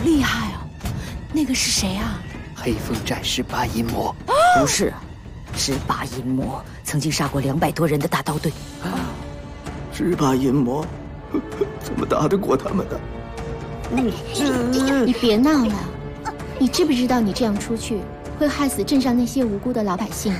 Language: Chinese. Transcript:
厉害啊！那个是谁啊？ 黑风战士八阴魔。 不是，是八阴魔曾经杀过200多人的大刀队。 是八阴魔，怎么打得过他们呢？ 你别闹了，你知不知道你这样出去会害死镇上那些无辜的老百姓？